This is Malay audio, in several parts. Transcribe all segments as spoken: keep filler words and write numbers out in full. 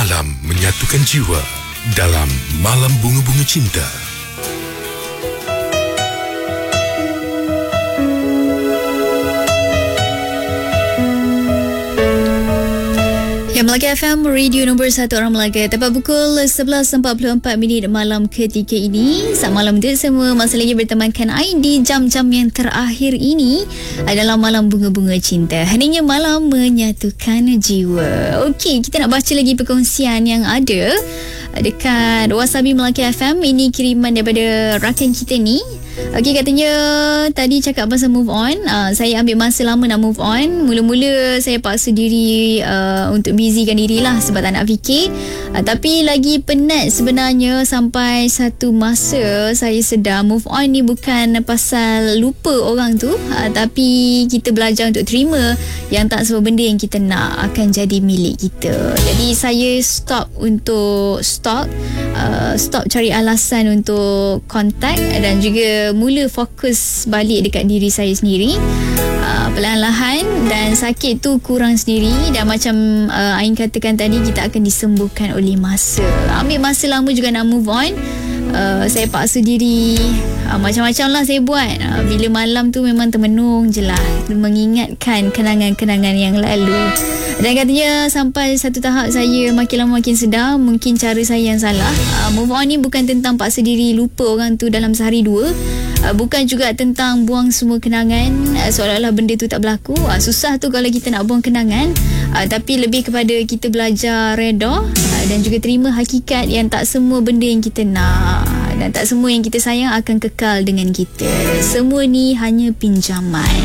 Malam menyatukan jiwa dalam Malam Bunga-Bunga Cinta. Ya, Melaka F M, radio nombor satu orang Melaka. Tepat pukul sebelas empat puluh empat minit malam ketika ini. Selamat malam untuk semua. Masih lagi bertemankan Ain di jam-jam yang terakhir ini adalah Malam Bunga-Bunga Cinta. Heningnya malam menyatukan jiwa. Okey, kita nak baca lagi perkongsian yang ada dekat Wasabi Melaka F M. Ini kiriman daripada rakan kita ni. Okey, katanya tadi cakap pasal move on. uh, Saya ambil masa lama nak move on. Mula-mula saya paksa diri uh, untuk busykan diri lah sebab tak nak fikir. uh, Tapi lagi penat sebenarnya. Sampai satu masa saya sedar move on ni bukan pasal lupa orang tu, uh, tapi kita belajar untuk terima yang tak semua benda yang kita nak akan jadi milik kita. Jadi saya stop untuk stop uh, Stop cari alasan untuk kontak dan juga mula fokus balik dekat diri saya sendiri, uh, perlahan-lahan, dan sakit tu kurang sendiri. Dan macam uh, Ain katakan tadi, kita akan disembuhkan oleh masa. Ambil masa lama juga nak move on. uh, Saya paksa diri, uh, macam-macam lah saya buat. uh, Bila malam tu memang termenung je lah, mengingatkan kenangan-kenangan yang lalu. Dan katanya sampai satu tahap saya makin lama makin sedar mungkin cara saya yang salah. uh, Move on ni bukan tentang paksa diri lupa orang tu dalam sehari dua. Uh, bukan juga tentang buang semua kenangan uh, seolah-olah benda tu tak berlaku. uh, Susah tu kalau kita nak buang kenangan. uh, Tapi lebih kepada kita belajar reda uh, dan juga terima hakikat yang tak semua benda yang kita nak dan tak semua yang kita sayang akan kekal dengan kita. Semua ni hanya pinjaman.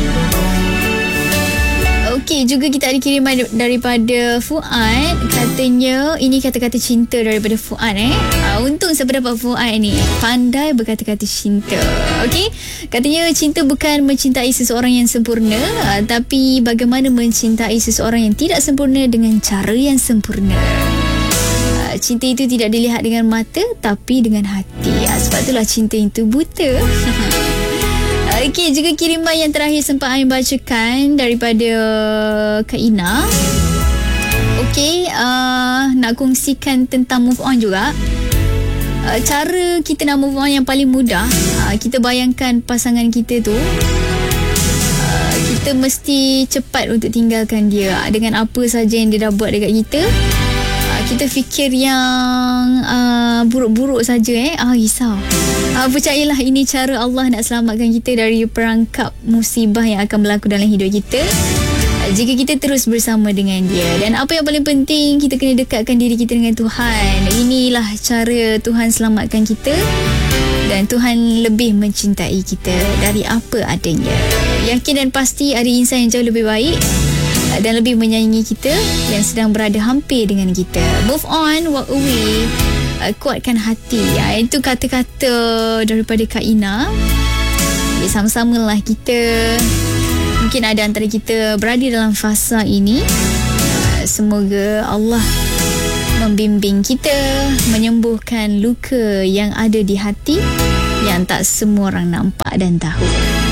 Okey, juga kita ada kiriman daripada Fuad. Katanya ini kata-kata cinta daripada Fuad eh. Uh, untung saya dapat Fuad ni pandai berkata-kata cinta. Okey, katanya cinta bukan mencintai seseorang yang sempurna, uh, tapi bagaimana mencintai seseorang yang tidak sempurna dengan cara yang sempurna. Uh, cinta itu tidak dilihat dengan mata tapi dengan hati. Uh, sebab itulah cinta itu buta. Okey, juga kiriman yang terakhir sempat Ain bacakan daripada Kak Ina. Okey, uh, nak kongsikan tentang move on juga. Uh, cara kita nak move on yang paling mudah, uh, kita bayangkan pasangan kita tu, uh, kita mesti cepat untuk tinggalkan dia dengan apa saja yang dia dah buat dekat kita. Kita fikir yang uh, buruk-buruk saja eh. Ah, risau. Uh, percayalah ini cara Allah nak selamatkan kita dari perangkap musibah yang akan berlaku dalam hidup kita uh, jika kita terus bersama dengan dia. Dan apa yang paling penting, kita kena dekatkan diri kita dengan Tuhan. Inilah cara Tuhan selamatkan kita, dan Tuhan lebih mencintai kita dari apa adanya. Yakin dan pasti ada insan yang jauh lebih baik dan lebih menyayangi kita yang sedang berada hampir dengan kita. Move on, walk away, uh, kuatkan hati. uh, Itu kata-kata daripada Kak Ina. Ya, sama-samalah kita. Mungkin ada antara kita berada dalam fasa ini. uh, Semoga Allah membimbing kita, menyembuhkan luka yang ada di hati yang tak semua orang nampak dan tahu.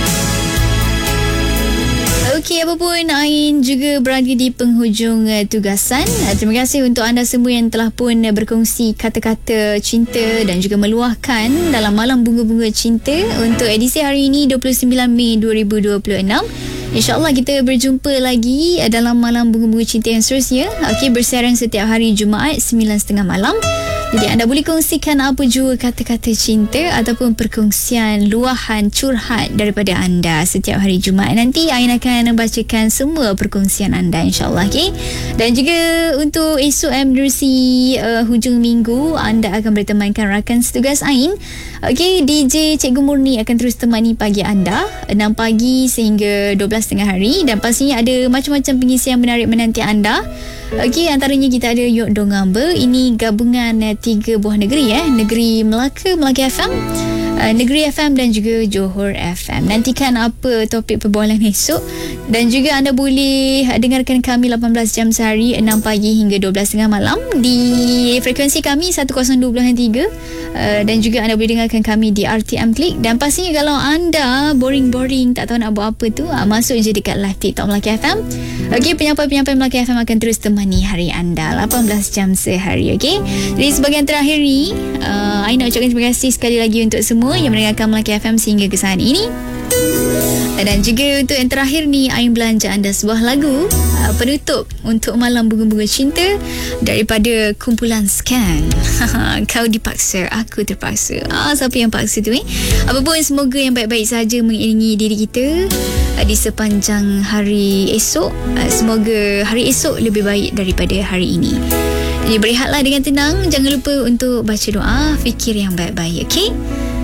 Okey, apapun, Ain juga berada di penghujung uh, tugasan. Uh, terima kasih untuk anda semua yang telah pun uh, berkongsi kata-kata cinta dan juga meluahkan dalam Malam Bunga-Bunga Cinta untuk edisi hari ini dua puluh sembilan Mei dua ribu dua puluh enam. InsyaAllah kita berjumpa lagi uh, dalam Malam Bunga-Bunga Cinta yang seterusnya. Okey, bersiaran setiap hari Jumaat sembilan tiga puluh malam. Jadi anda boleh kongsikan apa jua kata-kata cinta ataupun perkongsian luahan curhat daripada anda setiap hari Jumaat. Nanti Ain akan membacakan semua perkongsian anda, insyaAllah. Okay? Dan juga untuk esok menerusi uh, hujung minggu, anda akan bertemankan rakan setugas Ain. Okay, D J Cikgu Murni akan terus temani pagi anda enam pagi sehingga dua belas tengah hari. Dan pastinya ada macam-macam pengisian menarik menanti anda. Okey, antaranya kita ada Yok Dongamba. Ini gabungan uh, tiga buah negeri eh. Negeri Melaka, Melaka F M, uh, Negeri F M dan juga Johor F M. Nantikan apa topik perbualan esok, dan juga anda boleh dengarkan kami lapan belas jam sehari, enam pagi hingga dua belas tiga puluh malam di frekuensi kami seratus dua puluh tiga, uh, dan juga anda boleh dengarkan kami di R T M Klik. Dan pastinya kalau anda boring-boring tak tahu nak buat apa tu, uh, masuk je dekat live TikTok Melaka F M. Okey, penyampai-penyampai Melaka F M akan terus temani hari anda lapan belas jam sehari. Okey, jadi sebahagian terakhir ni, uh, I nak ucapkan terima kasih sekali lagi untuk semua yang mendengarkan Melaka F M sehingga ke saat ini. Dan juga untuk yang terakhir ni, I belanja anda sebuah lagu uh, penutup untuk malam bunga-bunga cinta daripada kumpulan Scan. Kau dipaksa, aku terpaksa. Ah, siapa yang paksa tu eh? Apapun, semoga yang baik-baik saja mengiringi diri kita uh, di sepanjang hari esok. Uh, semoga hari esok lebih baik daripada hari ini. Jadi berehatlah dengan tenang. Jangan lupa untuk baca doa, fikir yang baik-baik. Okey?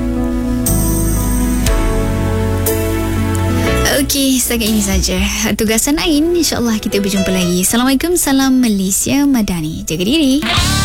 Okey, setakat ini saja tugasan Ain. InsyaAllah kita berjumpa lagi. Assalamualaikum, salam Malaysia Madani. Jaga diri.